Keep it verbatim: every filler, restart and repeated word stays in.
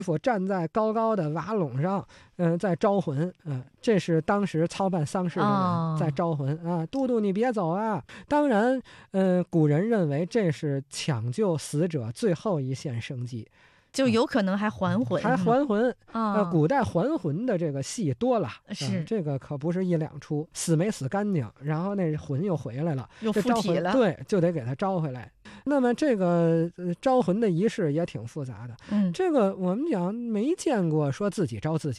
傅站在高高的瓦垄上，嗯、呃，在招魂，嗯、呃，这是当时操办丧事的人在招魂、哦、啊，都督你别走啊！当然，嗯、呃，古人认为这是抢救死者最后一线生机。 就有可能还还魂， 还还魂啊、 呃！古代还魂的这个戏多了， 是、 呃、这个可不是一两出，死没死干净，然后那魂又回来了， 又附体了， 对，就得给他招回来。那么这个、呃、招魂的仪式也挺复杂的， 嗯， 这个我们讲没见过说自己招自己。